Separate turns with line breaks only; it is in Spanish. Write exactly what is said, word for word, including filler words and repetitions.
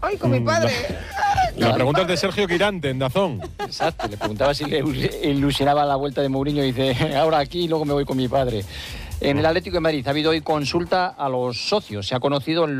¡Ay, con mi padre!
La pregunta es de Sergio Quirante, en Dazón.
Exacto, le preguntaba si le ilusionaba la vuelta de Mourinho y dice, ahora aquí y luego me voy con mi padre. En el Atlético de Madrid ha habido hoy consulta a los socios. Se ha conocido